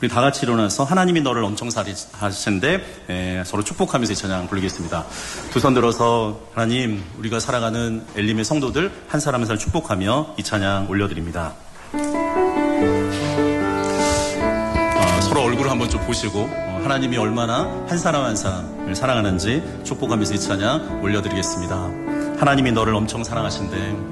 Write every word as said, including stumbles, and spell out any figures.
우리 다 같이 일어나서 하나님이 너를 엄청 사랑하신데 에, 서로 축복하면서 이 찬양 부르겠습니다. 두 손 들어서 하나님 우리가 살아가는 엘림의 성도들 한 사람 한 사람 축복하며 이 찬양 올려드립니다. 어, 서로 얼굴을 한번 좀 보시고 어, 하나님이 얼마나 한 사람 한 사람을 사랑하는지 축복하면서 이 찬양 올려드리겠습니다. 하나님이 너를 엄청 사랑하신대